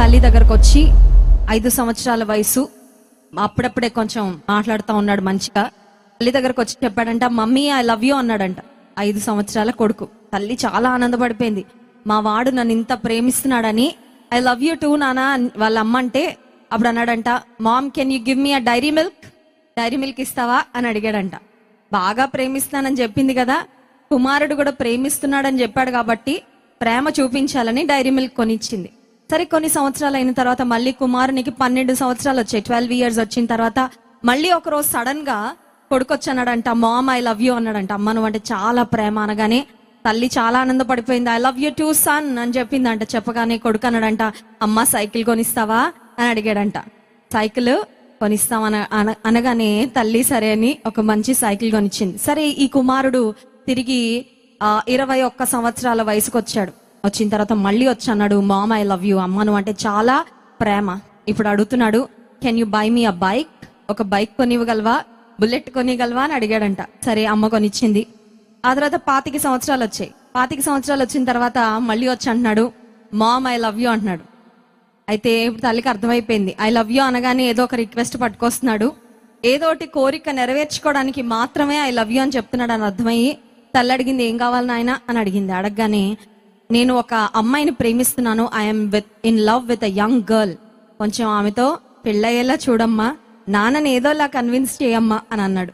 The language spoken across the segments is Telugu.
తల్లి దగ్గరకు వచ్చి 5 సంవత్సరాల వయసు, అప్పుడప్పుడే కొంచెం మాట్లాడుతూ ఉన్నాడు మంచిగా. తల్లి దగ్గరకు వచ్చి చెప్పాడంట, మమ్మీ ఐ లవ్ యూ అన్నాడంట. 5 సంవత్సరాల కొడుకు. తల్లి చాలా ఆనందపడిపోయింది. మా వాడు నన్ను ఇంత ప్రేమిస్తున్నాడని. ఐ లవ్ యూ టూ నానా వాళ్ళ అమ్మ అంటే, అప్పుడు అన్నాడంట, ma'am can you give me a dairy milk, dairy milk ఇస్తావా అని అడిగాడంట. బాగా ప్రేమిస్తున్నానని చెప్పింది కదా, కుమారుడు కూడా ప్రేమిస్తున్నాడని చెప్పాడు కాబట్టి ప్రేమ చూపించాలని డైరీ మిల్క్ కొనిచ్చింది. సరే, కొన్ని సంవత్సరాలు అయిన తర్వాత మళ్ళీ కుమారునికి 12 సంవత్సరాలు వచ్చాయి. 12 ఇయర్స్ వచ్చిన తర్వాత మళ్ళీ ఒక రోజు సడన్ గా కొడుకు వచ్చి అన్నాడంట, మామ్ ఐ లవ్ యూ అన్నాడంట. అమ్మ నువ్వు అంటే చాలా ప్రేమ అనగానే తల్లి చాలా ఆనందపడిపోయింది. I love you two sun అని చెప్పిందంట. చెప్పగానే కొడుకు అన్నాడంట, అమ్మ సైకిల్ కొనిస్తావా అని అడిగాడంట. సైకిల్ కొనిస్తామన అనగానే తల్లి సరే అని ఒక మంచి సైకిల్ కొనిచ్చింది. సరే, ఈ కుమారుడు తిరిగి 21 సంవత్సరాల వయసుకు వచ్చాడు. వచ్చిన తర్వాత మళ్ళీ వచ్చి అన్నాడు, మామ్ ఐ లవ్ యూ, అమ్మ నువ్వు అంటే చాలా ప్రేమ. ఇప్పుడు అడుగుతున్నాడు, can you by me a bike, ఒక బైక్ కొనివ్వగలవా, బుల్లెట్ కొనిగలవా అని అడిగాడంట. సరే, అమ్మ కొనిచ్చింది. ఆ తర్వాత 25 సంవత్సరాలు వచ్చాయి. 25 సంవత్సరాలు వచ్చిన తర్వాత మళ్ళీ వచ్చి అంటున్నాడు, మామ్ ఐ లవ్ యూ అంటున్నాడు. అయితే ఇప్పుడు తల్లికి అర్థమైపోయింది, ఐ లవ్ యూ అనగానే ఏదో ఒక రిక్వెస్ట్ పట్టుకొస్తున్నాడు, ఏదో ఒకటి కోరిక నెరవేర్చుకోవడానికి మాత్రమే ఐ లవ్ యూ అని చెప్తున్నాడు అని అర్థమయ్యి తల్లి అడిగింది, ఏం కావాలి నాయన అని అడిగింది. అడగగానే, నేను ఒక అమ్మాయిని ప్రేమిస్తున్నాను, I'm in love with a young girl, కొంచెం ఆమెతో పెళ్ళయ్యేలా చూడమ్మా, నాన్నని ఏదోలా కన్విన్స్ చేయమ్మా అని అన్నాడు.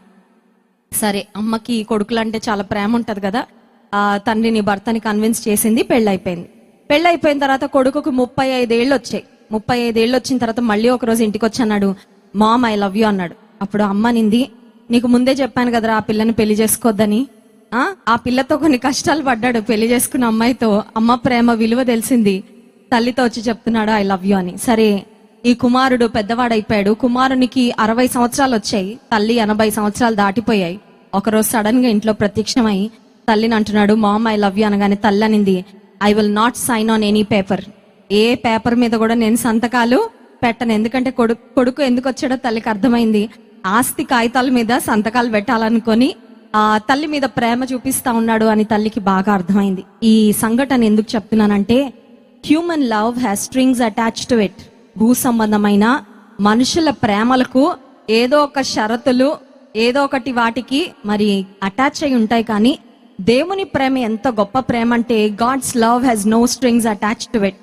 సరే, అమ్మకి కొడుకులంటే చాలా ప్రేమ ఉంటది కదా, తండ్రిని భర్తని కన్విన్స్ చేసింది. పెళ్ళైపోయింది. పెళ్ళైపోయిన తర్వాత కొడుకుకు 35 ఏళ్ళు వచ్చాయి. 35 ఏళ్ళు వచ్చిన తర్వాత మళ్ళీ ఒక రోజు ఇంటికి వచ్చి అన్నాడు, మామ్ ఐ లవ్ యూ అన్నాడు. అప్పుడు అమ్మ నింది, నీకు ముందే చెప్పాను కదరా ఆ పిల్లని పెళ్లి చేసుకోవద్దని. ఆ పిల్లతో కొన్ని కష్టాలు పడ్డాడు, పెళ్లి చేసుకున్న అమ్మాయితో. అమ్మ ప్రేమ విలువ తెలిసింది. తల్లితో వచ్చి చెప్తున్నాడు ఐ లవ్ యూ అని. సరే, ఈ కుమారుడు పెద్దవాడైపోయాడు. కుమారునికి 60 సంవత్సరాలు వచ్చాయి. తల్లి 80 సంవత్సరాలు దాటిపోయాయి. ఒకరోజు సడన్ గా ఇంట్లో ప్రత్యక్షమై తల్లిని అంటున్నాడు, మామ్ ఐ లవ్ యూ అనగానే తల్లి అనింది, I will not sign on any paper, A paper మీద కూడా నేను సంతకాలు పెట్టను. ఎందుకంటే కొడుకు ఎందుకు వచ్చాడో తల్లికి అర్థమైంది. ఆస్తి కాగితాల మీద సంతకాలు పెట్టాలనుకొని తల్లి మీద ప్రేమ చూపిస్తా ఉన్నాడు అని తల్లికి బాగా అర్థమైంది. ఈ సంఘటన ఎందుకు చెప్తున్నానంటే, human love has strings attached to it. భూ సంబంధమైన మనుషుల ప్రేమలకు ఏదో ఒక షరతులు, ఏదో ఒకటి వాటికి మరి అటాచ్ అయి ఉంటాయి. కానీ దేవుని ప్రేమ ఎంత గొప్ప ప్రేమ అంటే, God's love has no strings attached to it.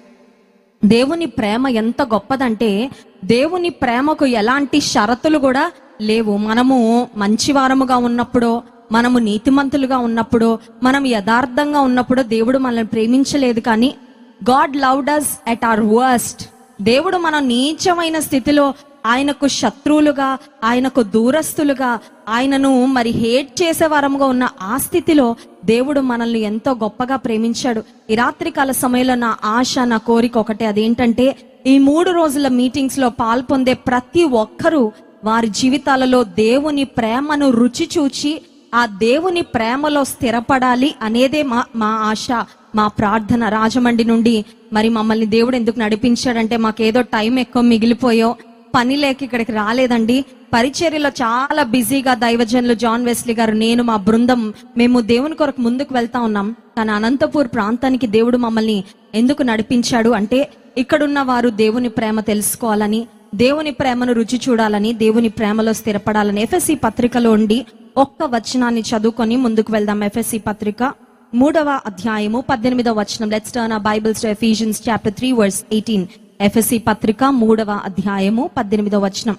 దేవుని ప్రేమ ఎంత గొప్పదంటే, దేవుని ప్రేమకు ఎలాంటి షరతులు కూడా లేవు. మనము మంచివారముగా ఉన్నప్పుడో, మనము నీతిమంతులుగా ఉన్నప్పుడో, మనం యథార్థంగా ఉన్నప్పుడో దేవుడు మనల్ని ప్రేమించలేదు. కానీ God loved us at our worst. దేవుడు మనం నీచమైన స్థితిలో, ఆయనకు శత్రువులుగా, ఆయనకు దూరస్తులుగా, ఆయనను మరి హేట్ చేసే వారముగా ఉన్న ఆ స్థితిలో దేవుడు మనల్ని ఎంతో గొప్పగా ప్రేమించాడు. ఈ రాత్రికాల సమయంలో నా ఆశ, నా కోరిక ఒకటే, అదేంటంటే ఈ 3 రోజుల మీటింగ్స్ లో పాల్పొందే ప్రతి ఒక్కరూ వారి జీవితాలలో దేవుని ప్రేమను రుచి చూచి ఆ దేవుని ప్రేమలో స్థిరపడాలి అనేదే మా ఆశ, మా ప్రార్థన. రాజమండ్రి నుండి మరి మమ్మల్ని దేవుడు ఎందుకు నడిపించాడంటే, మాకేదో టైం ఎక్కువ మిగిలిపోయో, పని లేక ఇక్కడికి రాలేదండి. పరిచర్యలో చాలా బిజీగా దైవజనులు జాన్ వెస్లీ గారు, నేను, మా బృందం మేము దేవుని కొరకు ముందుకు వెళ్తా ఉన్నాం. కానీ అనంతపూర్ ప్రాంతానికి దేవుడు మమ్మల్ని ఎందుకు నడిపించాడు అంటే, ఇక్కడున్న వారు దేవుని ప్రేమ తెలుసుకోవాలని, దేవుని ప్రేమను రుచి చూడాలని, దేవుని ప్రేమలో స్థిరపడాలని. ఎఫెసీ పత్రికలో ఉండి ఒక్క వచనాన్ని చదువుకొని ముందుకు వెళ్దాం. ఎఫెసీ పత్రిక 3వ అధ్యాయము 18వ వచనం. Let's turn hour Bibles to Ephesians chapter 3 verse 18. ఎఫెసీ పత్రిక 3వ అధ్యాయము 18వ వచనం.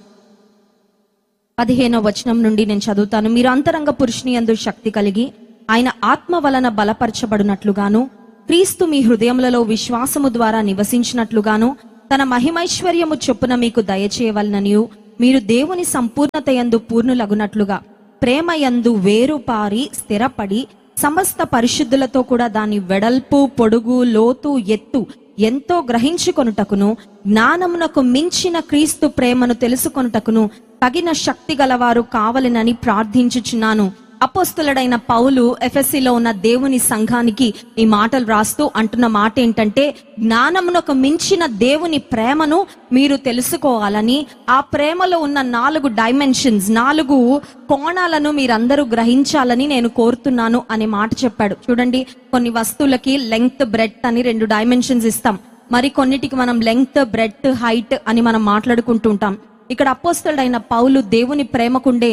15వ వచనం నుండి నేను చదువుతాను. మీరు అంతరంగ పురుషుని యందు శక్తి కలిగి ఆయన ఆత్మ వలన బలపరచబడినట్లుగాను, క్రీస్తు మీ హృదయములలో విశ్వాసము ద్వారా నివసించినట్లుగాను, తన మహిమైశ్వర్యము చొప్పున మీకు దయచేయవలననియు, మీరు దేవుని సంపూర్ణత యందు పూర్ణులగునట్లుగా ప్రేమ యందు వేరుపారి స్థిరపడి సమస్త పరిశుద్ధులతో కూడా దాని వెడల్పు, పొడుగు, లోతు, ఎత్తు ఎంతో గ్రహించుకొనుటకును, జ్ఞానమునకు మించిన క్రీస్తు ప్రేమను తెలుసుకొనుటకును తగిన శక్తి గలవారు కావాలనని ప్రార్థించుచున్నాను. అపోస్తులుడైన పౌలు ఎఫెసీలో ఉన్న దేవుని సంఘానికి ఈ మాటలు రాస్తూ అంటున్న మాట ఏంటంటే, జ్ఞానమునకు మించిన దేవుని ప్రేమను మీరు తెలుసుకోవాలని, ఆ ప్రేమలో ఉన్న 4 డైమెన్షన్స్, 4 కోణాలను మీరందరూ గ్రహించాలని నేను కోరుతున్నాను అనే మాట చెప్పాడు. చూడండి, కొన్ని వస్తువులకి లెంగ్త్, బ్రెడ్త్ అని 2 డైమెన్షన్స్ ఇస్తాం. మరి కొన్నిటికి మనం లెంగ్త్, బ్రెడ్త్, హైట్ అని మనం మాట్లాడుకుంటుంటాం. ఇక్కడ అపోస్తలుడైన పౌలు దేవుని ప్రేమకుండే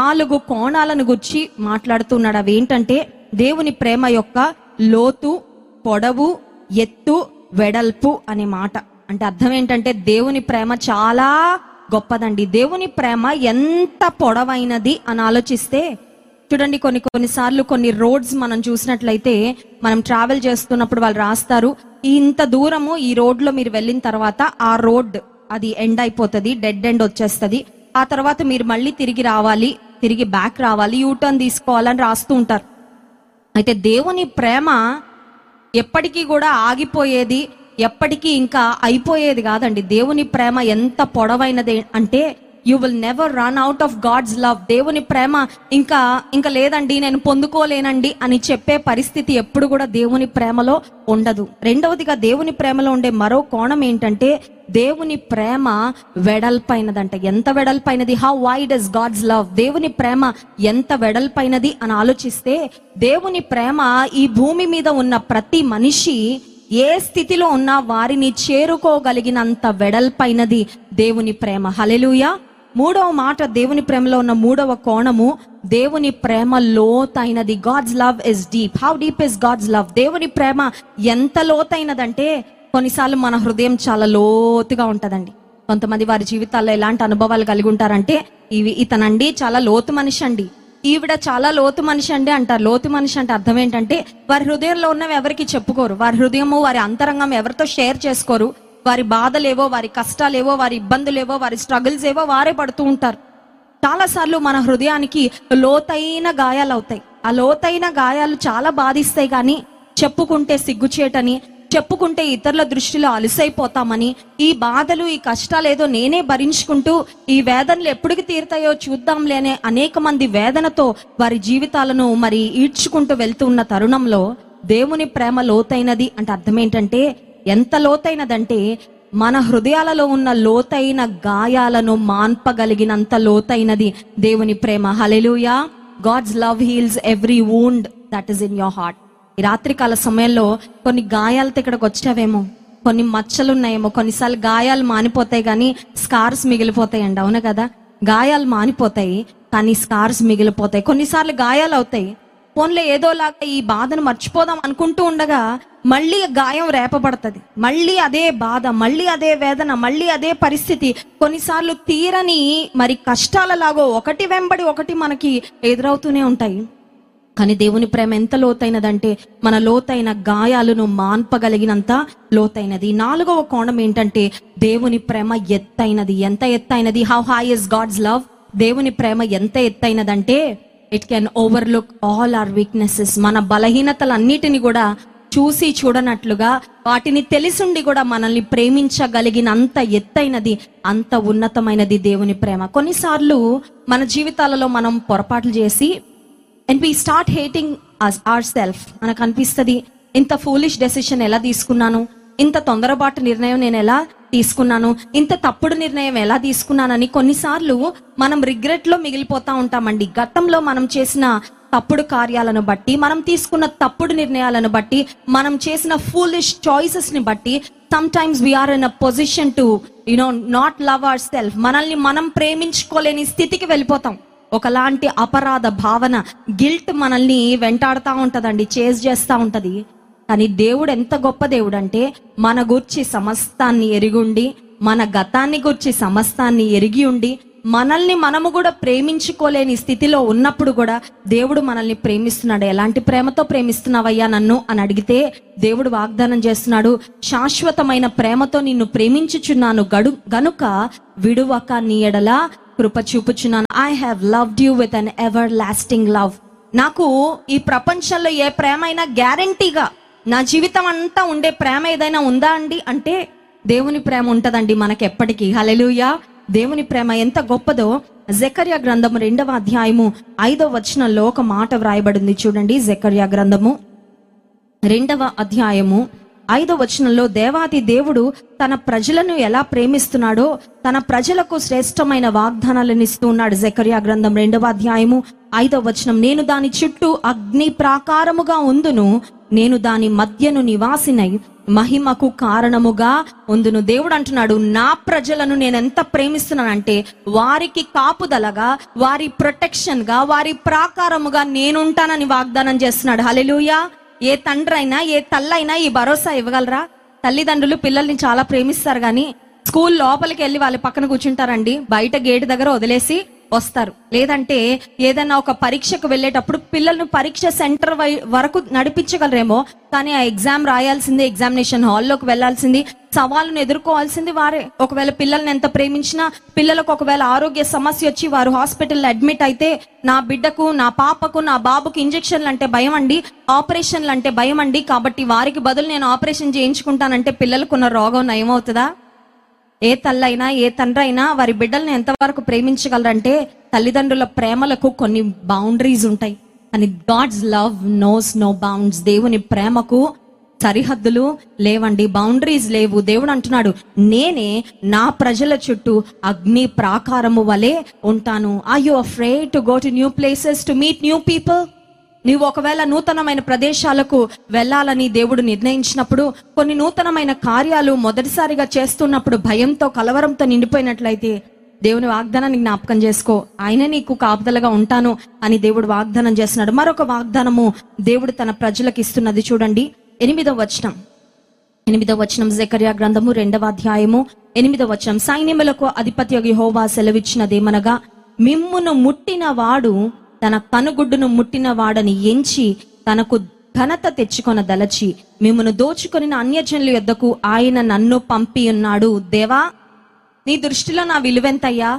4 కోణాలను గురించి మాట్లాడుతున్నాడు. అవి ఏంటంటే దేవుని ప్రేమ యొక్క లోతు, పొడవు, ఎత్తు, వెడల్పు అనే మాట. అంటే అర్థం ఏంటంటే దేవుని ప్రేమ చాలా గొప్పదండి. దేవుని ప్రేమ ఎంత పొడవైనది అని ఆలోచిస్తే చూడండి, కొన్నిసార్లు కొన్ని రోడ్స్ మనం చూసినట్లయితే, మనం ట్రావెల్ చేస్తున్నప్పుడు వాళ్ళు రాస్తారు, ఇంత దూరము ఈ రోడ్ లో మీరు వెళ్ళిన తర్వాత ఆ రోడ్ అది ఎండ్ అయిపోతుంది, డెడ్ ఎండ్ వచ్చేస్తుంది, ఆ తర్వాత మీరు మళ్ళీ తిరిగి బ్యాక్ రావాలి, యూటర్న్ తీసుకోవాలని రాస్తూ ఉంటారు. అయితే దేవుని ప్రేమ ఎప్పటికీ కూడా ఆగిపోయేది, ఎప్పటికీ ఇంకా అయిపోయేది కాదండి. దేవుని ప్రేమ ఎంత పొడవైనది అంటే you will never run out of God's love. దేవుని ప్రేమ ఇంకా లేదండి, నేను పొందుకోలేనండి అని చెప్పే పరిస్థితి ఎప్పుడు కూడా దేవుని ప్రేమలో ఉండదు. రెండవదిగా దేవుని ప్రేమలో ఉండే మరో కోణం ఏంటంటే దేవుని ప్రేమ వెడల్పైనదంట. ఎంత వెడల్పైనది? How wide is God's love. దేవుని ప్రేమ ఎంత వెడల్పైనది అని ఆలోచిస్తే, దేవుని ప్రేమ ఈ భూమి మీద ఉన్న ప్రతి మనిషి ఏ స్థితిలో ఉన్నా వారిని చేరుకోగలిగినంత వెడల్పైనది దేవుని ప్రేమ. హల్లెలూయా. మూడవ మాట, దేవుని ప్రేమలో ఉన్న మూడవ కోణము, దేవుని ప్రేమ లోతైనది. God's love is deep. How deep is God's love? దేవుని ప్రేమ ఎంత లోతైనదంటే కొన్నిసార్లు మన హృదయం చాలా లోతుగా ఉంటదండి. కొంతమంది వారి జీవితాల్లో ఎలాంటి అనుభవాలు కలిగి ఉంటారంటే, ఇతనండి చాలా లోతు మనిషి అండి, ఈవిడ చాలా లోతు మనిషి అండి అంటారు. లోతు మనిషి అంటే అర్థం ఏంటంటే వారి హృదయంలో ఉన్నవి ఎవరికి చెప్పుకోరు, వారి హృదయము, వారి అంతరంగం ఎవరితో షేర్ చేసుకోరు. వారి బాధలేవో, వారి కష్టాలేవో, వారి ఇబ్బందులేవో, వారి స్ట్రగుల్స్ ఏవో వారే పడుతూ ఉంటారు. చాలా సార్లు మన హృదయానికి లోతైన గాయాలు అవుతాయి. ఆ లోతైన గాయాలు చాలా బాధిస్తాయి, కానీ చెప్పుకుంటే సిగ్గుచేటని, చెప్పుకుంటే ఇతరుల దృష్టిలో అలసైపోతామని, ఈ బాధలు, ఈ కష్టాలు ఏదో నేనే భరించుకుంటూ ఈ వేదనలు ఎప్పటికి తీరుతాయో చూద్దాంలేనే అనేక మంది వేదనతో వారి జీవితాలను మరి ఈడ్చుకుంటూ వెళ్తూ ఉన్న తరుణంలో దేవుని ప్రేమ లోతైనది అంటే అర్థం ఏంటంటే, ఎంత లోతైనదంటే మన హృదయాలలో ఉన్న లోతైన గాయాలను మాన్పగలిగినంత లోతైనది దేవుని ప్రేమ. హల్లెలూయా. God's love heels every wound that is in your heart. ఈ రాత్రికాల సమయంలో కొన్ని గాయాలతో ఇక్కడికి వచ్చావేమో, కొన్ని మచ్చలు ఉన్నాయేమో. కొన్నిసార్లు గాయాలు మానిపోతాయి కానీ స్కార్స్ మిగిలిపోతాయండి. అవును కదా? గాయాలు మానిపోతాయి కానీ స్కార్స్ మిగిలిపోతాయి. కొన్నిసార్లు గాయాలు అవుతాయి, ఫోన్లో ఏదోలాగా ఈ బాధను మర్చిపోదాం అనుకుంటూ ఉండగా మళ్ళీ గాయం రేపబడుతుంది, మళ్ళీ అదే బాధ, మళ్ళీ అదే వేదన, మళ్ళీ అదే పరిస్థితి. కొన్నిసార్లు తీరని మరి కష్టాలలాగో ఒకటి వెంబడి ఒకటి మనకి ఎదురవుతూనే ఉంటాయి. కానీ దేవుని ప్రేమ ఎంత లోతైనదంటే మన లోతైన గాయాలను మాన్పగలిగినంత లోతైనది. నాలుగవ కోణం ఏంటంటే దేవుని ప్రేమ ఎత్తైనది. ఎంత ఎత్తైనది? How high is God's love? దేవుని ప్రేమ ఎంత ఎత్తైనదంటే it can overlook all our weaknesses. మన బలహీనతలన్నిటిని కూడా చూసి చూడనట్లుగా, వాటిని తెలిసుండి కూడా మనల్ని ప్రేమించగలిగినంత ఎత్తైనది, అంత ఉన్నతమైనది దేవుని ప్రేమ. కొన్నిసార్లు మన జీవితాలలో మనం పొరపాట్లు చేసి and we start hating ourselves. మనకు అనిపిస్తుంది, ఇంత ఫూలిష్ డెసిషన్ ఎలా తీసుకున్నాను, ఇంత తొందరపాటు నిర్ణయం నేను ఎలా తీసుకున్నాను, ఇంత తప్పుడు నిర్ణయం ఎలా తీసుకున్నానని కొన్నిసార్లు మనం రిగ్రెట్ లో మిగిలిపోతా ఉంటామండి. గతంలో మనం చేసిన తప్పుడు కార్యాలను బట్టి, మనం తీసుకున్న తప్పుడు నిర్ణయాలను బట్టి, మనం చేసిన ఫూలిష్ చాయిసెస్ ని బట్టి sometimes we are in a position to not love ourselves. మనల్ని మనం ప్రేమించుకోలేని స్థితికి వెళ్ళిపోతాం. ఒకలాంటి అపరాధ భావన, గిల్ట్ మనల్ని వెంటాడుతూ ఉంటదండి, చేజ్ చేస్తూ ఉంటది. కానీ దేవుడు ఎంత గొప్ప దేవుడు అంటే, మన గురించి సమస్తాన్ని ఎరిగుండి, మన గతాన్ని గురించి సమస్తాన్ని ఎరిగి ఉండి, మనల్ని మనము కూడా ప్రేమించుకోలేని స్థితిలో ఉన్నప్పుడు కూడా దేవుడు మనల్ని ప్రేమిస్తున్నాడు. ఎలాంటి ప్రేమతో ప్రేమిస్తున్నావయ్యా నన్ను అని అడిగితే దేవుడు వాగ్దానం చేస్తున్నాడు, శాశ్వతమైన ప్రేమతో నిన్ను ప్రేమించుచున్నాను గనుక విడువక నీ ఎడల కృప చూపుచున్నాను. I have loved you with an ever lasting love. నాకు ఈ ప్రపంచంలో ఏ ప్రేమ అయినా గ్యారంటీగా నా జీవితం అంతా ఉండే ప్రేమ ఏదైనా ఉందా అండి అంటే దేవుని ప్రేమ ఉంటదండి మనకి ఎప్పటికీ. హల్లెలూయా. దేవుని ప్రేమ ఎంత గొప్పదో జెకర్యా గ్రంథము 2వ అధ్యాయము 5వ వచనంలో ఒక మాట వ్రాయబడింది. చూడండి, జెకర్యా గ్రంథము 2వ అధ్యాయము 5వ వచనంలో దేవాది దేవుడు తన ప్రజలను ఎలా ప్రేమిస్తున్నాడో, తన ప్రజలకు శ్రేష్టమైన వాగ్దానాలను ఇస్తూ ఉన్నాడు. జెకర్యా గ్రంథం 2వ అధ్యాయము 5వ వచనం, నేను దాని చుట్టూ అగ్ని ప్రాకారముగా ఉందును, నేను దాని మధ్యను నివాసినై మహిమకు కారణముగా ఉందును. దేవుడు అంటున్నాడు, నా ప్రజలను నేను ఎంత ప్రేమిస్తున్నానంటే వారికి కాపుదలగా, వారి ప్రొటెక్షన్ గా, వారి ప్రాకారముగా నేనుంటానని వాగ్దానం చేస్తున్నాడు. హల్లెలూయా. ఏ తండ్రి అయినా, ఏ తల్లైనా ఈ భరోసా ఇవ్వగలరా? తల్లిదండ్రులు పిల్లల్ని చాలా ప్రేమిస్తారు, కానీ స్కూల్ లోపలికి వెళ్ళి వాళ్ళ పక్కన కూర్చుంటారండి, బయట గేట్ దగ్గర వదిలేసి వస్తారు. లేదంటే ఏదైనా ఒక పరీక్షకు వెళ్ళేటప్పుడు పిల్లలను పరీక్ష సెంటర్ వరకు నడిపించగలరేమో, కానీ ఆ ఎగ్జామ్ రాయాల్సింది, ఎగ్జామినేషన్ హాల్లోకి వెళ్లాల్సింది, సవాళ్ళను ఎదుర్కోవాల్సింది వారే. ఒకవేళ పిల్లల్ని ఎంత ప్రేమించినా పిల్లలకు ఒకవేళ ఆరోగ్య సమస్య వచ్చి వారు హాస్పిటల్లో అడ్మిట్ అయితే, నా బిడ్డకు, నా పాపకు, నా బాబుకు ఇంజెక్షన్లు అంటే భయం అండి, ఆపరేషన్లు అంటే భయం అండి, కాబట్టి వారికి బదులు నేను ఆపరేషన్ చేయించుకుంటానంటే పిల్లలకున్న రోగం నయమవుతుందా? ఏ తల్లైనా, ఏ తండ్రి అయినా వారి బిడ్డల్ని ఎంతవరకు ప్రేమించగలరంటే తల్లిదండ్రుల ప్రేమలకు కొన్ని బౌండరీస్ ఉంటాయి, కానీ God's love nose no bounds. దేవుని ప్రేమకు సరిహద్దులు లేవండి, బౌండరీస్ లేవు. దేవుడు అంటున్నాడు, నేనే నా ప్రజల చుట్టూ అగ్ని ప్రాకారము వలె ఉంటాను. Are you afraid to go to new places to meet new people? నీవు ఒకవేళ నూతనమైన ప్రదేశాలకు వెళ్ళాలని దేవుడు నిర్ణయించినప్పుడు, కొన్ని నూతనమైన కార్యాలు మొదటిసారిగా చేస్తున్నప్పుడు భయంతో, కలవరంతో నిండిపోయినట్లయితే దేవుని వాగ్దానాన్ని జ్ఞాపకం చేసుకో. ఆయనే నీకు కాపుదలగా ఉంటాను అని దేవుడు వాగ్దానం చేస్తున్నాడు. మరొక వాగ్దానము దేవుడు తన ప్రజలకు ఇస్తున్నది చూడండి. 8వ వచనం జెకర్యా గ్రంథము 2వ అధ్యాయము 8వ వచనం. సైన్యములకు అధిపతి యెహోవా సెలవిచ్చినదేమనగా, మిమ్మును ముట్టిన వాడు తన కనుగుడ్డును ముట్టిన వాడని ఎంచి తనకు ఘనత తెచ్చుకొన దలచి మిమ్మును దోచుకొని అన్యజనుల యొద్దకు ఆయన నన్ను పంపి ఉన్నాడు. దేవా, నీ దృష్టిలో నా విలువెంతయ్యా?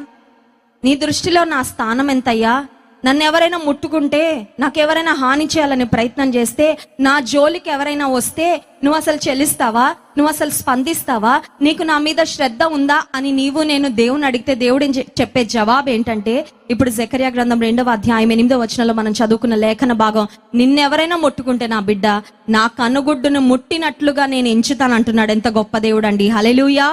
నీ దృష్టిలో నా స్థానం ఎంతయ్యా? నన్ను ఎవరైనా ముట్టుకుంటే, నాకెవరైనా హాని చేయాలని ప్రయత్నం చేస్తే, నా జోలికి ఎవరైనా వస్తే నువ్వు అసలు చెల్లిస్తావా? నువ్వు అసలు స్పందిస్తావా? నీకు నా మీద శ్రద్ధ ఉందా అని నీవు నేను దేవుని అడిగితే దేవుడు చెప్పే జవాబు ఏంటంటే, ఇప్పుడు జెకర్యా గ్రంథం 2వ అధ్యాయం 8వ వచనంలో మనం చదువుకున్న లేఖన భాగం, నిన్నెవరైనా ముట్టుకుంటే నా బిడ్డ నా కనుగుడ్డును ముట్టినట్లుగా నేను ఎంచుతాను అంటున్నాడు. ఎంత గొప్ప దేవుడు అండి. హల్లెలూయా.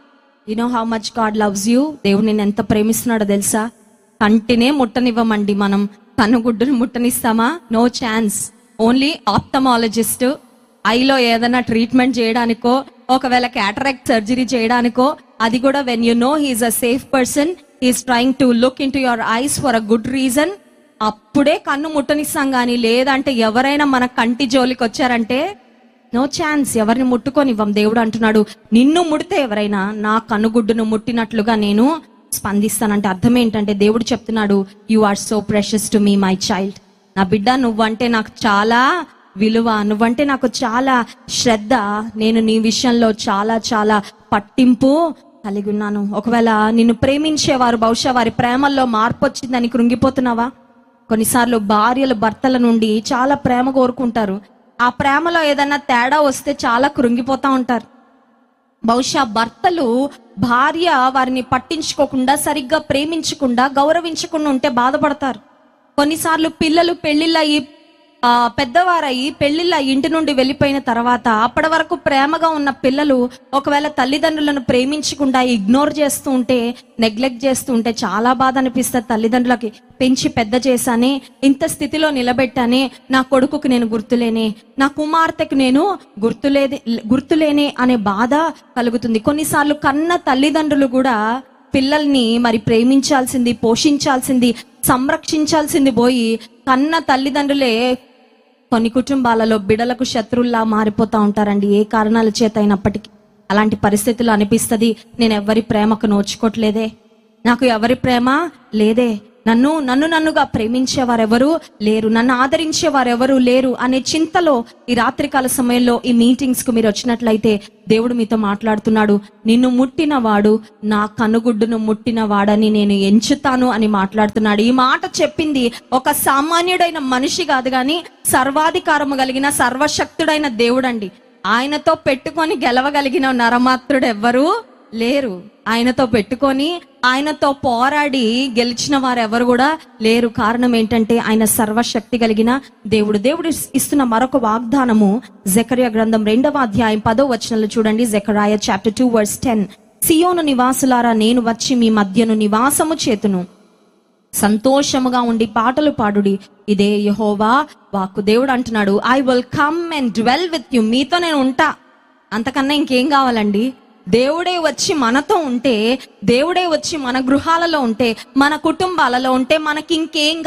You know how much God loves you. దేవుడు నిన్ను ఎంత ప్రేమిస్తున్నాడో తెలుసా? కంటినే ముట్టనివ్వమండి, మనం కనుగుడ్డును ముట్టనిస్తామా? No chance. ఓన్లీ ఆప్థమాలజిస్ట్ ఐలో ఏదైనా ట్రీట్మెంట్ చేయడానికో, ఒకవేళ క్యాటరాక్ట్ సర్జరీ చేయడానికో, అది కూడా when you know he's a safe person, he's trying to look in to your eyes for a good reason, అప్పుడే కన్ను ముట్టనిస్తాం. కానీ లేదంటే ఎవరైనా మన కంటి జోలికి వచ్చారంటే నో ఛాన్స్, ఎవరిని ముట్టుకోనివ్వం. దేవుడు అంటున్నాడు, నిన్ను ముడితే ఎవరైనా నా కనుగుడ్డును ముట్టినట్లుగా నేను స్పందిస్తానంటే అర్థం ఏంటంటే, దేవుడు చెప్తున్నాడు, you are so precious to me my child. నా బిడ్డ, నువ్వంటే నాకు చాలా విలువ, నువ్వంటే నాకు చాలా శ్రద్ధ, నేను నీ విషయంలో చాలా చాలా పట్టింపు కలిగి ఉన్నాను. ఒకవేళ నిన్ను ప్రేమించేవారు బహుశా వారి ప్రేమల్లో మార్పు వచ్చిందని కృంగిపోతున్నావా? కొన్నిసార్లు భార్యలు భర్తల నుండి చాలా ప్రేమ కోరుకుంటారు, ఆ ప్రేమలో ఏదైనా తేడా వస్తే చాలా కృంగిపోతా ఉంటారు. బహుశా భర్తలు భార్య వారిని పట్టించుకోకుండా, సరిగ్గా ప్రేమించకుండా, గౌరవించకుండా ఉంటే బాధపడతారు. కొన్నిసార్లు పిల్లలు పెళ్లిళ్ళయి పెద్దవారయ్యి పెళ్లిళ్ళ ఇంటి నుండి వెళ్ళిపోయిన తర్వాత అప్పటి వరకు ప్రేమగా ఉన్న పిల్లలు ఒకవేళ తల్లిదండ్రులను ప్రేమించకుండా ఇగ్నోర్ చేస్తూ ఉంటే, నెగ్లెక్ట్ చేస్తూ ఉంటే చాలా బాధ అనిపిస్తుంది తల్లిదండ్రులకి. పెంచి పెద్ద చేశానే, ఇంత స్థితిలో నిలబెట్టానే, నా కొడుకుకి నేను గుర్తులేనే, నా కుమార్తెకు నేను గుర్తులేనే అనే బాధ కలుగుతుంది. కొన్నిసార్లు కన్న తల్లిదండ్రులు కూడా పిల్లల్ని మరి ప్రేమించాల్సింది, పోషించాల్సింది, సంరక్షించాల్సింది పోయి కన్న తల్లిదండ్రులే కొన్ని కుటుంబాలలో బిడలకు శత్రువుల్లా మారిపోతా ఉంటారండి, ఏ కారణాల చేత అయినప్పటికీ. అలాంటి పరిస్థితులు అనిపిస్తుంది, నేను ఎవరి ప్రేమకు నోచుకోవట్లేదే, నాకు ఎవరి ప్రేమ లేదే, నన్నుగా ప్రేమించేవారెవరు లేరు, నన్ను ఆదరించేవారెవరు లేరు అనే చింతలో ఈ రాత్రికాల సమయంలో ఈ మీటింగ్స్ కు మీరు వచ్చినట్లయితే దేవుడు మీతో మాట్లాడుతున్నాడు. నిన్ను ముట్టినవాడు నా కనుగుడ్డును ముట్టినవాడని నేను ఎంచుతాను అని మాట్లాడుతున్నాడు. ఈ మాట చెప్పింది ఒక సామాన్యుడైన మనిషి కాదు, గాని సర్వాధికారము కలిగిన సర్వశక్తుడైన దేవుడండి. ఆయనతో పెట్టుకొని గెలవగలిగిన నరమాత్రుడు ఎవ్వరు లేరు. ఆయనతో పెట్టుకొని ఆయనతో పోరాడి గెలిచిన వారు ఎవరు కూడా లేరు. కారణం ఏంటంటే ఆయన సర్వశక్తి కలిగిన దేవుడు. దేవుడు ఇస్తున్న మరొక వాగ్దానము జెకర్యా గ్రంథం 2వ అధ్యాయం 10వ వచనంలో చూడండి. జెకర్యా చాప్టర్ 2 verse 10. సియోను నివాసులారా, నేను వచ్చి మీ మధ్యను నివాసము చేతును, సంతోషముగా ఉండి పాటలు పాడుడి, ఇదే యెహోవా వాక్కు. దేవుడు అంటున్నాడు, I will come and dwell with you. మీతో నేను ఉంటా. అంతకన్నా ఇంకేం కావాలండి? దేవుడే వచ్చి మనతో ఉంటే, దేవుడే వచ్చి మన గృహాలలో ఉంటే, మన కుటుంబాలలో ఉంటే మనకి ఇంకేం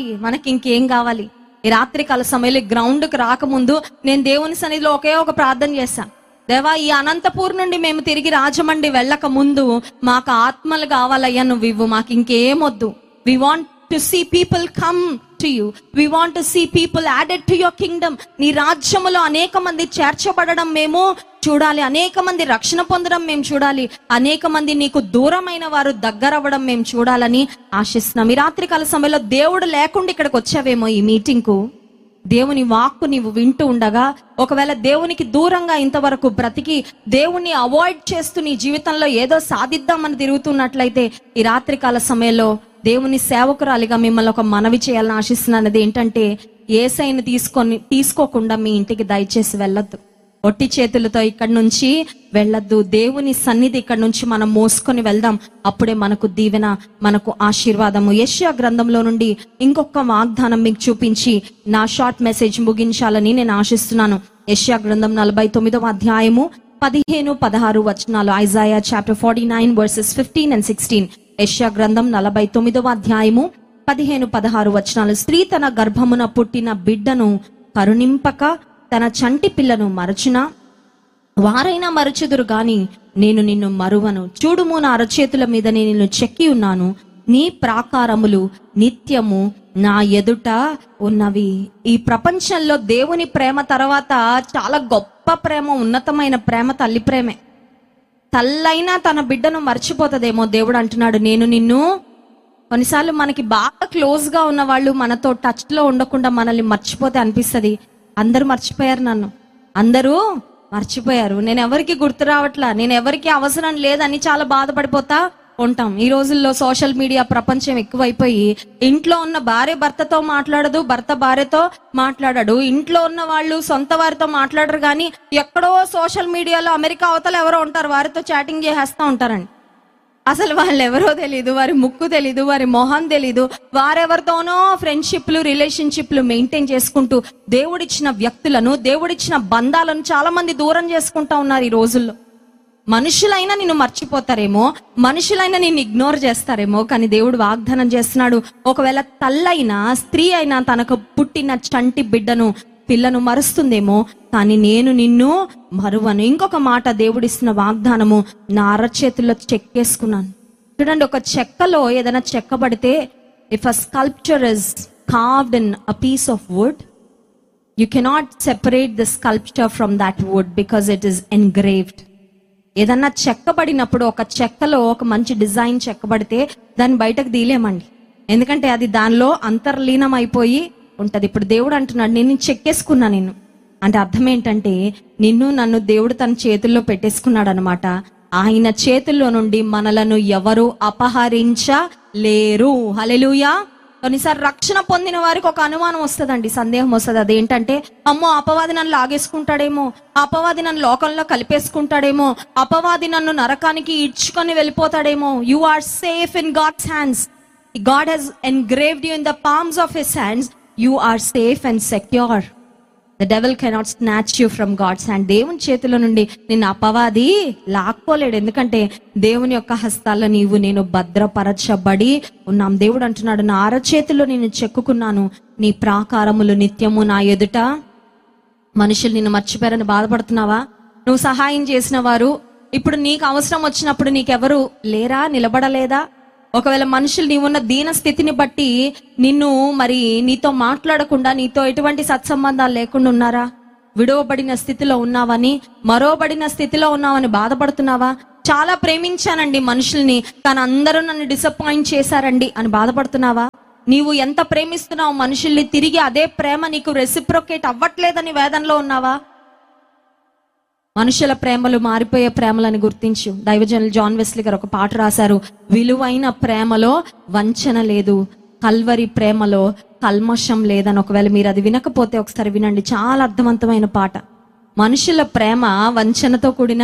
కావాలి? ఈ రాత్రికాల సమయంలో గ్రౌండ్కి రాకముందు నేను దేవుని సన్నిధిలో ఒకే ఒక ప్రార్థన చేశాను. దేవా, ఈ అనంతపూర్ నుండి మేము తిరిగి రాజమండ్రి వెళ్ళక ముందు మాకు ఆత్మలు కావాలయ్యా, నువ్వు ఇవ్వు, మాకు ఇంకేమొద్దు. We want to see people come to you. We want to see people added to your Kingdom. నీ రాజ్యములో అనేక మంది చేర్చబడడం మేము చూడాలి, అనేక మంది రక్షణ పొందడం మేము చూడాలి, అనేక మంది నీకు దూరమైన వారు దగ్గర అవ్వడం మేము చూడాలని ఆశిస్తున్నాం. ఈ రాత్రికాల సమయంలో దేవుడు లేకుండా ఇక్కడికి వచ్చావేమో ఈ మీటింగ్కు. దేవుని వాక్కు నీవు వింటూ ఉండగా, ఒకవేళ దేవునికి దూరంగా ఇంతవరకు బ్రతికి దేవుణ్ణి అవాయిడ్ చేస్తూ నీ జీవితంలో ఏదో సాధిద్దామని తిరుగుతున్నట్లయితే, ఈ రాత్రికాల సమయంలో దేవుని సేవకురాలిగా మిమ్మల్ని ఒక మనవి చేయాలని ఆశిస్తున్నాను. ఏంటంటే, యేసయ్యను తీసుకోకుండా మీ ఇంటికి దయచేసి వెళ్ళొద్దు. ఒట్టి చేతులతో ఇక్కడి నుంచి వెళ్ళొద్దు. దేవుని సన్నిధి ఇక్కడి నుంచి మనం మోసుకొని వెళ్దాం. అప్పుడే మనకు దీవెన, మనకు ఆశీర్వాదము. యెషయా గ్రంథంలో నుండి ఇంకొక వాగ్దానం మీకు చూపించి నా షార్ట్ మెసేజ్ ముగించాలని నేను ఆశిస్తున్నాను. యెషయా గ్రంథం 49వ అధ్యాయము 15-16 వచనాలు. Isaiah chapter 49 versus 15 and 16. యెషయా గ్రంథం 49వ అధ్యాయము 15-16 వచనాలు. స్త్రీ తన గర్భమున పుట్టిన బిడ్డను కరుణింపక తన చంటి పిల్లను మరచునా? వారైనా మరచుదురు గాని నేను నిన్ను మరువను. చూడుము, నా అరచేతుల మీద నేను నిన్ను చెక్కి ఉన్నాను. నీ ప్రాకారములు నిత్యము నా ఎదుట ఉన్నవి. ఈ ప్రపంచంలో దేవుని ప్రేమ తర్వాత చాలా గొప్ప ప్రేమ, ఉన్నతమైన ప్రేమ తల్లి ప్రేమే. తల్లైనా తన బిడ్డను మర్చిపోతుందేమో. దేవుడు అంటున్నాడు, నేను నిన్ను. కొన్నిసార్లు మనకి బాగా క్లోజ్ గా ఉన్న వాళ్ళు మనతో టచ్ లో ఉండకుండా మనల్ని మర్చిపోతే అనిపిస్తుంది, అందరూ మర్చిపోయారు, నన్ను అందరూ మర్చిపోయారు, నేను ఎవరికి గుర్తు రావట్లా, నేను ఎవరికి అవసరం లేదని చాలా బాధపడిపోతా ఉంటాం. ఈ రోజుల్లో సోషల్ మీడియా ప్రపంచం ఎక్కువైపోయి ఇంట్లో ఉన్న భార్య భర్తతో మాట్లాడదు, భర్త భార్యతో మాట్లాడడు, ఇంట్లో ఉన్న వాళ్ళు సొంత వారితో మాట్లాడరు, కానీ ఎక్కడో సోషల్ మీడియాలో అమెరికా అవతల ఎవరో ఉంటారు, వారితో చాటింగ్ చేసేస్తూ ఉంటారండి. అసలు వాళ్ళు ఎవరో తెలీదు, వారి ముక్కు తెలీదు, వారి మొహం తెలీదు, వారెవరితోనో ఫ్రెండ్షిప్లు, రిలేషన్షిప్లు మెయింటైన్ చేసుకుంటూ దేవుడిచ్చిన వ్యక్తులను, దేవుడిచ్చిన బంధాలను చాలా మంది దూరం చేసుకుంటా ఉన్నారు ఈ రోజుల్లో. మనుషులైనా నిన్ను మర్చిపోతారేమో, మనుషులైనా నిన్ను ఇగ్నోర్ చేస్తారేమో, కానీ దేవుడు వాగ్దానం చేస్తున్నాడు, ఒకవేళ తల్లైనా స్త్రీ అయినా తనకు పుట్టిన చంటి పిల్లను మరుస్తుందేమో, కానీ నేను నిన్ను మరువను. ఇంకొక మాట దేవుడిస్తున్న వాగ్దానము, నా అరచేతుల్లో చెక్కేసుకున్నాను. చూడండి, ఒక చెక్కలో ఏదైనా చెక్కబడితే, if a sculpture is carved in a piece of wood, you cannot separate the sculpture from that wood because it is engraved. ఏదన్నా చెక్కబడినప్పుడు, ఒక చెక్కలో ఒక మంచి డిజైన్ చెక్కబడితే దాన్ని బయటకు తీయలేమండి, ఎందుకంటే అది దానిలో అంతర్లీనం అయిపోయి ఉంటది. ఇప్పుడు దేవుడు అంటున్నాడు, నేను చెక్కేసుకున్నా నిన్ను. అంటే అర్థం ఏంటంటే, నిన్ను నన్ను దేవుడు తన చేతుల్లో పెట్టేసుకున్నాడు అనమాట. ఆయన చేతుల్లో నుండి మనలను ఎవరు అపహరించలేరు. హల్లెలూయా. కొన్నిసార్లు రక్షణ పొందిన వారికి ఒక అనుమానం వస్తుందండి, సందేహం వస్తుంది. అదేంటంటే, అమ్మో అపవాది నన్ను లాగేసుకుంటాడేమో, అపవాది నన్ను లోకంలో కలిపేసుకుంటాడేమో, అపవాది నన్ను నరకానికి ఈడ్చుకొని వెళ్ళిపోతాడేమో. You are safe in God's hands. God has engraved you in the palms of his hands. You are safe and secure. The devil cannot snatch you from God's hand. దేవుని చేతిలో నుండి నిన్ను అపవాది లాక్కోలేడు, ఎందుకంటే దేవుని యొక్క హస్తాల్లో నీవు నేను భద్రపరచబడి ఉన్నాం. దేవుడు అంటున్నాడు, నా అరచేతిలో నేను చెక్కుకున్నాను, నీ ప్రాకారములు నిత్యము నా ఎదుట. మనుషులు నిన్ను మర్చిపోయారని బాధపడుతున్నావా? నువ్వు సహాయం చేసిన వారు ఇప్పుడు నీకు అవసరం వచ్చినప్పుడు నీకెవరు లేరా, నిలబడలేదా? ఒకవేళ మనుషులు నీవున్న దీన స్థితిని బట్టి నిన్ను నీతో మాట్లాడకుండా, నీతో ఎటువంటి సత్సంబంధాలు లేకుండా ఉన్నారా? విడవబడిన స్థితిలో ఉన్నావని, మరోబడిన స్థితిలో ఉన్నావని బాధపడుతున్నావా? చాలా ప్రేమించానండి మనుషుల్ని, కానీ అందరూ నన్ను డిసప్పాయింట్ చేశారండి అని బాధపడుతున్నావా? నీవు ఎంత ప్రేమిస్తున్నావు మనుషుల్ని, తిరిగి అదే ప్రేమ నీకు రెసిప్రొకేట్ అవ్వట్లేదని వేదనలో ఉన్నావా? మనుషుల ప్రేమలు మారిపోయే ప్రేమలని గుర్తించు. దైవజనులు జాన్ వెస్లీ గారు ఒక పాట రాశారు, విలువైన ప్రేమలో వంచన లేదు, కల్వరి ప్రేమలో కల్మషం లేదని. ఒకవేళ మీరు అది వినకపోతే ఒకసారి వినండి, చాలా అర్థవంతమైన పాట. మనుషుల ప్రేమ వంచనతో కూడిన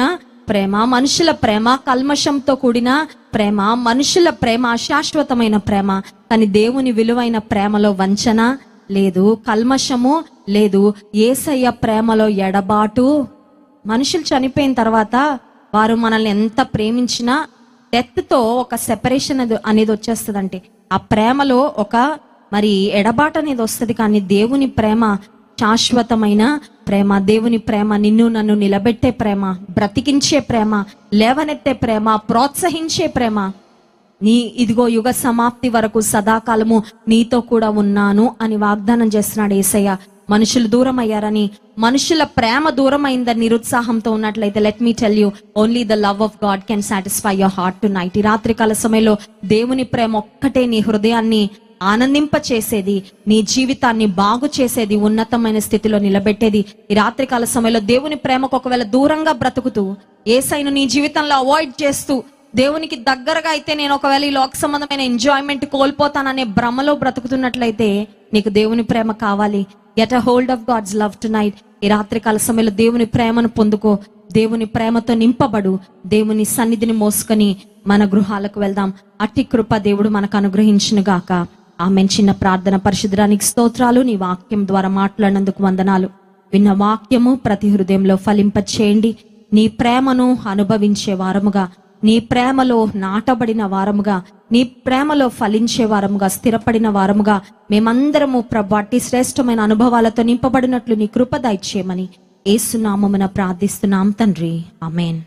ప్రేమ, మనుషుల ప్రేమ కల్మషంతో కూడిన ప్రేమ, మనుషుల ప్రేమ అశాశ్వతమైన ప్రేమ. కానీ దేవుని విలువైన ప్రేమలో వంచన లేదు, కల్మషము లేదు. యేసయ్య ప్రేమలో ఎడబాటు. మనుషులు చనిపోయిన తర్వాత వారు మనల్ని ఎంత ప్రేమించినా డెత్ తో ఒక సెపరేషన్ అనేది వచ్చేస్తుందంటే ఆ ప్రేమలో ఒక ఎడబాటు అనేది వస్తుంది. కానీ దేవుని ప్రేమ శాశ్వతమైన ప్రేమ. దేవుని ప్రేమ నిన్ను నన్ను నిలబెట్టే ప్రేమ, బ్రతికించే ప్రేమ, లేవనెత్తే ప్రేమ, ప్రోత్సహించే ప్రేమ. ఇదిగో యుగ సమాప్తి వరకు సదాకాలము నీతో కూడా ఉన్నాను అని వాగ్దానం చేస్తున్నాడు యేసయ్య. మనుషులు దూరం అయ్యారని, మనుషుల ప్రేమ దూరం అయిందని నిరుత్సాహంతో ఉన్నట్లయితే let me tell you, only the love of God can satisfy your heart to night. ఈ రాత్రికాల సమయంలో దేవుని ప్రేమ ఒక్కటే నీ హృదయాన్ని ఆనందింప చేసేది, నీ జీవితాన్ని బాగు చేసేది, ఉన్నతమైన స్థితిలో నిలబెట్టేది. ఈ రాత్రికాల సమయంలో దేవుని ప్రేమకు ఒకవేళ దూరంగా బ్రతుకుతూ, యేసయ్యను నీ జీవితంలో అవాయిడ్ చేస్తూ, దేవునికి దగ్గరగా అయితే నేను ఒకవేళ ఈ లోక సంబంధమైన ఎంజాయ్మెంట్ కోల్పోతాననే భ్రమలో బ్రతుకుతున్నట్లయితే నీకు దేవుని ప్రేమ కావాలి. Get a hold of God's love to night. ఈ రాత్రికాల సమయంలో దేవుని ప్రేమను పొందుకో, దేవుని ప్రేమతో నింపబడు, దేవుని సన్నిధిని మోసుకొని మన గృహాలకు వెళ్దాం. అట్టి కృప దేవుడు మనకు అనుగ్రహించును గాక. ఆమెన్. చిన్న ప్రార్థన. పరిశుద్ధానికి స్తోత్రాలు. నీ వాక్యం ద్వారా మాట్లాడినందుకు వందనాలు. విన్న వాక్యము ప్రతి హృదయంలో ఫలింప చేయండి. నీ ప్రేమను అనుభవించే వారముగా, నీ ప్రేమలో నాటబడిన వారముగా, నీ ప్రేమలో ఫలించే వారముగా, స్థిరపడిన వారముగా మేమందరము ప్రభు అట్టి శ్రేష్టమైన అనుభవాలతో నింపబడినట్లు నీ కృప దయచేయమని యేసు నామమున ప్రార్థిస్తున్నాం తండ్రి. ఆమేన్.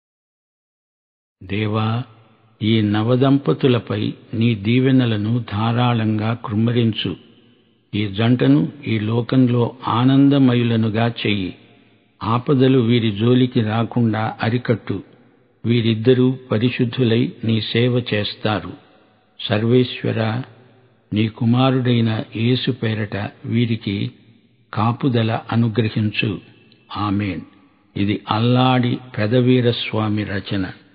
దేవా, ఈ నవదంపతులపై నీ దీవెనలను ధారాళంగా కృమ్మరించు. ఈ జంటను ఈ లోకంలో ఆనందమయులనుగా చెయ్యి. ఆపదలు వీరి జోలికి రాకుండా అరికట్టు. వీరిద్దరూ పరిశుద్ధులై నీ సేవ చేస్తారు. సర్వేశ్వర, నీ కుమారుడైన యేసు పేరట వీరికి కాపుదల అనుగ్రహించు. ఆమేన్. ఇది అల్లాడి పెదవీరస్వామి రచన.